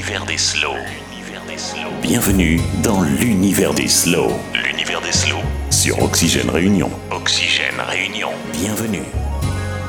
L'univers des slows. Bienvenue dans l'univers des slows. L'univers des slows sur Oxygène Réunion. Oxygène Réunion. Bienvenue.